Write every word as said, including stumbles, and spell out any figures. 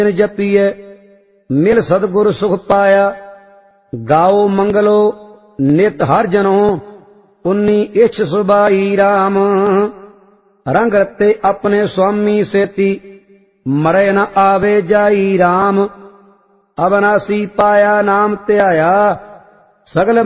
जपिए मिल सतगुर सुख पाया। गाओ मंगलो नित हर जनो उन्नी इछ सुबाई राम। रंग रते अपने स्वामी सेती मरे न आवे जाई राम। अविनाशी पाया नाम त्याया सगल